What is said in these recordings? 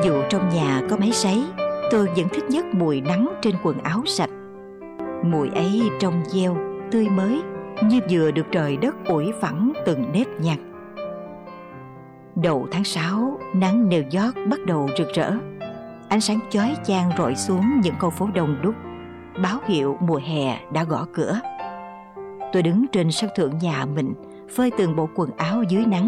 Dù trong nhà có máy sấy, tôi vẫn thích nhất mùi nắng trên quần áo sạch. Mùi ấy trong veo, tươi mới, như vừa được trời đất ủi phẳng từng nếp nhăn. Đầu tháng 6, nắng New York bắt đầu rực rỡ. Ánh sáng chói chang rọi xuống những con phố đông đúc, báo hiệu mùa hè đã gõ cửa. Tôi đứng trên sân thượng nhà mình, phơi từng bộ quần áo dưới nắng.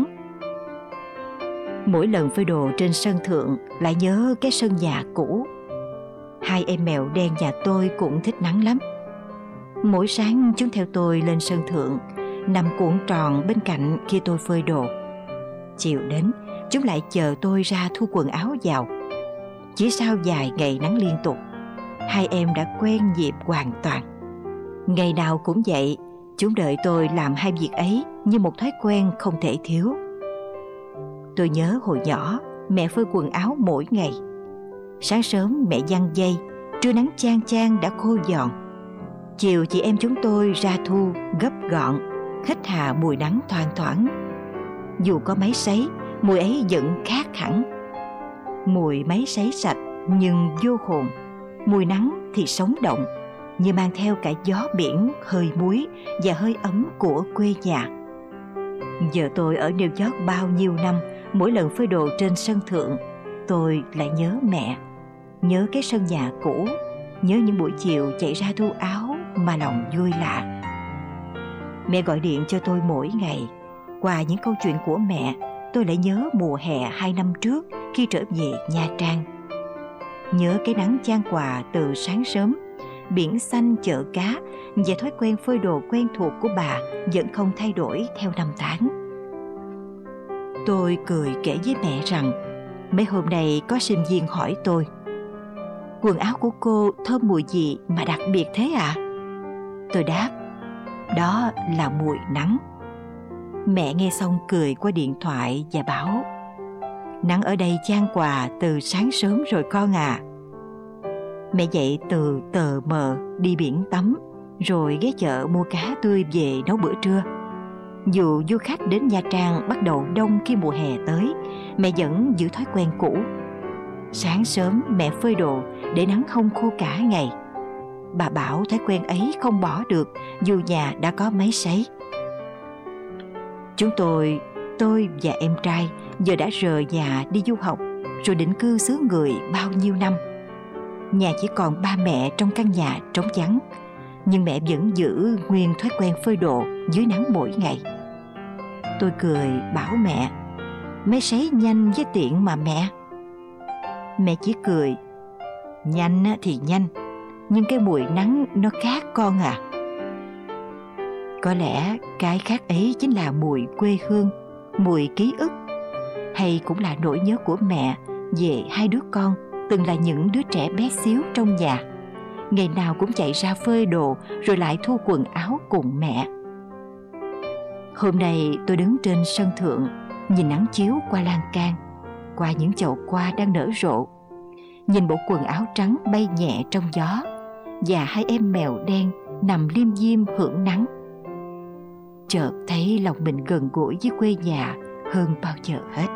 Mỗi lần phơi đồ trên sân thượng lại nhớ cái sân nhà cũ. Hai em mèo đen nhà tôi cũng thích nắng lắm. Mỗi sáng chúng theo tôi lên sân thượng, nằm cuộn tròn bên cạnh khi tôi phơi đồ. Chiều đến, chúng lại chờ tôi ra thu quần áo vào. Chỉ sau vài ngày nắng liên tục, hai em đã quen nhịp hoàn toàn. Ngày nào cũng vậy, chúng đợi tôi làm hai việc ấy như một thói quen không thể thiếu. Tôi nhớ hồi nhỏ, mẹ phơi quần áo mỗi ngày. Sáng sớm mẹ giăng dây, trưa nắng chang chang đã khô giòn. Chiều chị em chúng tôi ra thu gấp gọn, hít hà mùi nắng thoang thoảng. Dù có máy sấy, mùi ấy vẫn khác hẳn. Mùi máy sấy sạch nhưng vô hồn. Mùi nắng thì sống động, như mang theo cả gió biển, hơi muối và hơi ấm của quê nhà. Giờ tôi ở New York bao nhiêu năm, mỗi lần phơi đồ trên sân thượng, tôi lại nhớ mẹ, nhớ cái sân nhà cũ, nhớ những buổi chiều chạy ra thu áo mà lòng vui lạ. Mẹ gọi điện cho tôi mỗi ngày. Qua những câu chuyện của mẹ, tôi lại nhớ mùa hè 2 năm trước khi trở về Nha Trang. Nhớ cái nắng chan quà từ sáng sớm, biển xanh chợ cá và thói quen phơi đồ quen thuộc của bà vẫn không thay đổi theo năm tháng. Tôi cười kể với mẹ rằng mấy hôm nay có sinh viên hỏi tôi: quần áo của cô thơm mùi gì mà đặc biệt thế ạ? Tôi đáp: đó là mùi nắng. Mẹ nghe xong cười qua điện thoại và bảo: nắng ở đây chan quà từ sáng sớm rồi con à. Mẹ dậy từ tờ mờ đi biển tắm, rồi ghé chợ mua cá tươi về nấu bữa trưa. Dù du khách đến Nha Trang bắt đầu đông khi mùa hè tới, mẹ vẫn giữ thói quen cũ. Sáng sớm mẹ phơi đồ để nắng không khô cả ngày. Bà bảo thói quen ấy không bỏ được dù nhà đã có máy sấy. Chúng tôi và em trai giờ đã rời nhà đi du học rồi định cư xứ người bao nhiêu năm. Nhà chỉ còn ba mẹ trong căn nhà trống vắng, nhưng mẹ vẫn giữ nguyên thói quen phơi đồ dưới nắng mỗi ngày. Tôi cười bảo mẹ: máy sấy nhanh với tiện mà mẹ. Mẹ chỉ cười: nhanh thì nhanh, nhưng cái mùi nắng nó khác con à. Có lẽ cái khác ấy chính là mùi quê hương, mùi ký ức, hay cũng là nỗi nhớ của mẹ về hai đứa con từng là những đứa trẻ bé xíu trong nhà, ngày nào cũng chạy ra phơi đồ rồi lại thu quần áo cùng mẹ. Hôm nay tôi đứng trên sân thượng, nhìn nắng chiếu qua lan can, qua những chậu hoa đang nở rộ, nhìn bộ quần áo trắng bay nhẹ trong gió và hai em mèo đen nằm liêm diêm hưởng nắng. Chợt thấy lòng mình gần gũi với quê nhà hơn bao giờ hết.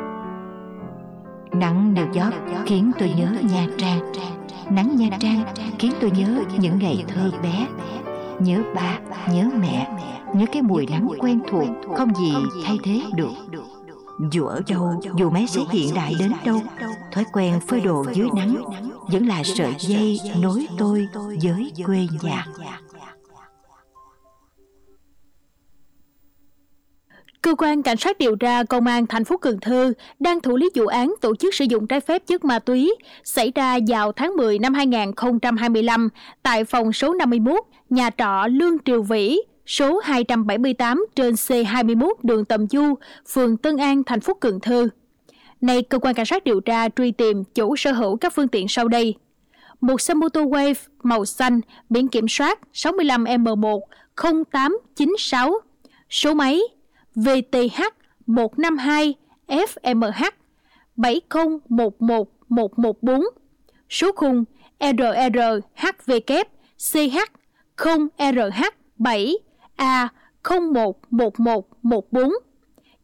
Nắng New York khiến tôi nhớ Nha Trang. Nắng Nha Trang khiến tôi nhớ những ngày thơ bé, nhớ ba, nhớ mẹ, nhớ cái mùi nắng quen thuộc không gì thay thế được. Dù ở đâu, dù máy sấy hiện đại đến đâu, thói quen phơi đồ dưới nắng vẫn là sợi dây nối tôi với quê nhà. Cơ quan Cảnh sát điều tra Công an thành phố Cần Thơ đang thụ lý vụ án tổ chức sử dụng trái phép chất ma túy xảy ra vào tháng 10 năm 2025 tại phòng số 51, nhà trọ Lương Triều Vĩ, số 278 trên C21 đường Tầm Du, phường Tân An, thành phố Cần Thơ. Nay, cơ quan cảnh sát điều tra truy tìm chủ sở hữu các phương tiện sau đây: một xe mô tô Wave màu xanh, biển kiểm soát 65M1 0896, số máy VTH 152 FMH 7011114, số khung RRHV CH 0RH 7 A 011114,